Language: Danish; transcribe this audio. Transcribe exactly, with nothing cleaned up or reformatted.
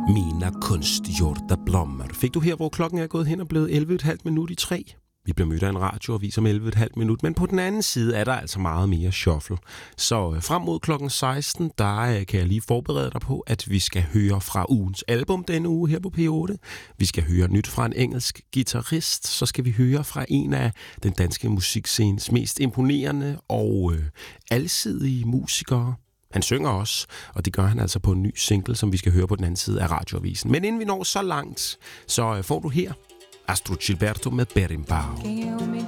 Mina kunstgjorda blommer. Fik du her, hvor klokken er gået hen og blevet elleve komma fem minut i tre? Vi bliver mødt af en radioavis om elleve komma fem minut, men på den anden side er der altså meget mere shuffle. Så øh, frem mod klokken seksten, der øh, kan jeg lige forberede dig på, at vi skal høre fra ugens album denne uge her på P otte. Vi skal høre nyt fra en engelsk guitarist. Så skal vi høre fra en af den danske musikscenes mest imponerende og øh, alsidige musikere. Han synger også, og det gør han altså på en ny single, som vi skal høre på den anden side af radioavisen. Men inden vi når så langt, så får du her Astrid Gilberto med Berimbau.